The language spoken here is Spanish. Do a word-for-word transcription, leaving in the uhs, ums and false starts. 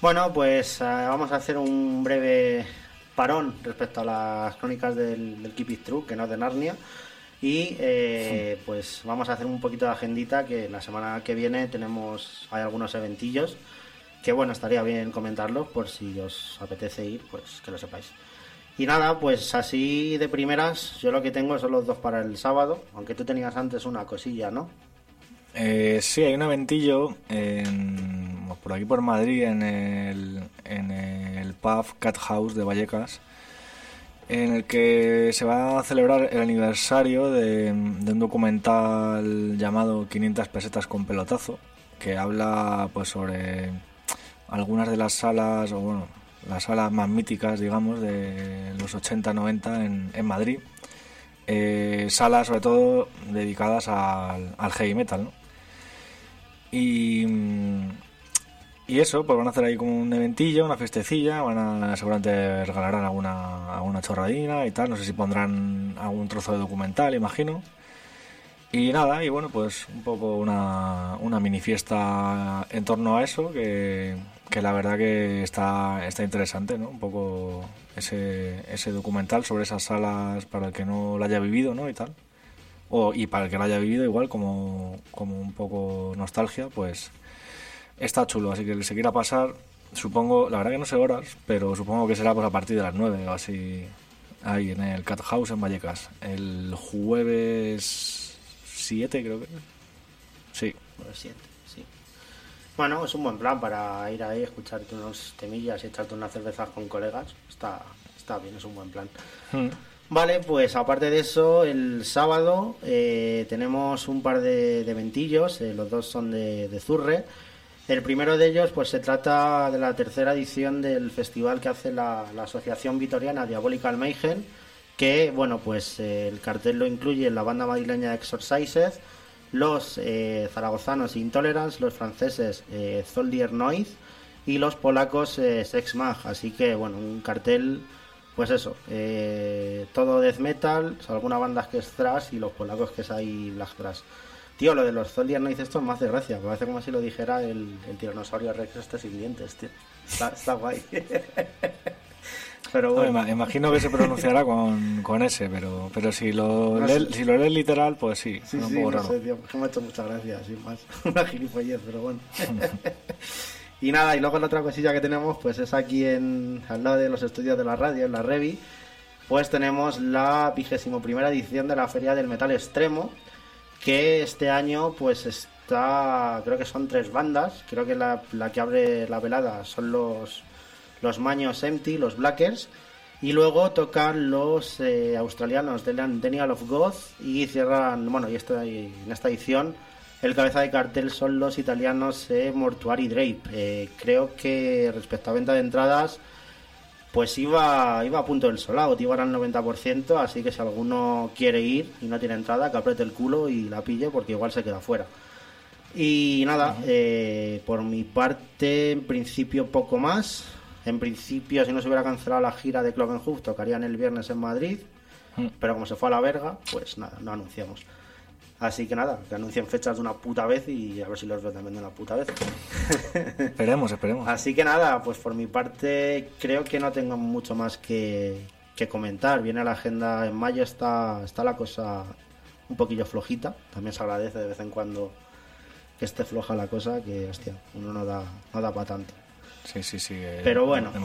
Bueno, pues uh, vamos a hacer un breve parón respecto a las crónicas del, del Keep It True, que no es de Narnia. Y eh, pues vamos a hacer un poquito de agendita, que la semana que viene tenemos hay algunos eventillos que bueno, estaría bien comentarlos por si os apetece ir, pues que lo sepáis. Y nada, pues así de primeras, yo lo que tengo son los dos para el sábado, aunque tú tenías antes una cosilla, ¿no? Eh, sí, hay un eventillo en, por aquí por Madrid, en el, en el pub Cat House de Vallecas, en el que se va a celebrar el aniversario de, de un documental llamado quinientas pesetas con pelotazo, que habla pues sobre algunas de las salas, o bueno, las salas más míticas, digamos, de los ochenta noventa en, en Madrid. Eh, salas sobre todo dedicadas al, al heavy metal, ¿no? Y, y eso, pues van a hacer ahí como un eventillo, una festecilla, van a seguramente regalarán alguna, alguna chorradina y tal, no sé si pondrán algún trozo de documental, imagino. Y nada, y bueno, pues un poco una, una mini fiesta en torno a eso, que, que la verdad que está, está interesante, ¿no? Un poco ese, ese documental sobre esas salas para el que no lo haya vivido, ¿no? Y tal. O, y para el que lo haya vivido igual, como, como un poco nostalgia, pues está chulo. Así que el que se quiera pasar, supongo, la verdad que no sé horas, pero supongo que será pues a partir de las nueve o así, ahí en el Cat House en Vallecas. El jueves siete creo que sí. Jueves siete, sí. Bueno, es un buen plan para ir ahí, escucharte unos temillas y echarte unas cervezas con colegas. Está, está bien, es un buen plan. Hmm. Vale, pues aparte de eso, el sábado eh, tenemos un par de, de eventillos, eh, los dos son de, de Zurre. El primero de ellos pues se trata de la tercera edición del festival que hace la, la Asociación Vitoriana Diabolical Mayhem, que bueno, pues eh, el cartel lo incluye la banda madrileña Exorcised, los eh, zaragozanos Intolerance, los franceses eh, Zoldyr Noise y los polacos eh, Sex Mag, así que bueno, un cartel. Pues eso, eh, todo death metal, o sea, algunas bandas que es thrash y los polacos que es ahí black thrash. Tío, lo de los Zoldyr Noise esto me hace gracia, me parece como si lo dijera el, el tiranosaurio Rex este sin dientes, tío. Está, está guay. Pero bueno. No, imagino que se pronunciará con, con ese, pero pero si lo no lees, si lo lees literal, pues sí, sí, es un sí, poco no raro. sé, tío, porque me ha hecho mucha gracia, sin más. Una gilipollez, pero bueno. Y nada, y luego la otra cosilla que tenemos, pues es aquí en al lado de los estudios de la radio, en la Revi, pues tenemos la vigésimo primera edición de la Feria del Metal Extremo, que este año pues está, creo que son tres bandas, creo que la, la que abre la velada son los los Maños Empty, los Blackers, y luego tocan los eh, australianos de Denial of God y cierran, bueno, y esto en esta edición el cabeza de cartel son los italianos eh, Mortuary Drape. Eh, creo que respecto a venta de entradas, pues iba iba a punto del sold out, iba al noventa por ciento, así que si alguno quiere ir y no tiene entrada, que apriete el culo y la pille, porque igual se queda fuera. Y nada, eh, por mi parte, en principio poco más. En principio, si no se hubiera cancelado la gira de Clovenhoof, tocarían el viernes en Madrid, mm. pero como se fue a la verga, pues nada, no anunciamos. Así que nada, que anuncien fechas de una puta vez y a ver si los veo también de una puta vez. Esperemos, esperemos. Así que nada, pues por mi parte creo que no tengo mucho más que, que comentar. Viene la agenda en mayo, está, está la cosa un poquillo flojita. También se agradece de vez en cuando que esté floja la cosa, que hostia, uno no da, no da para tanto. Sí, sí, sí. Eh, Pero bueno.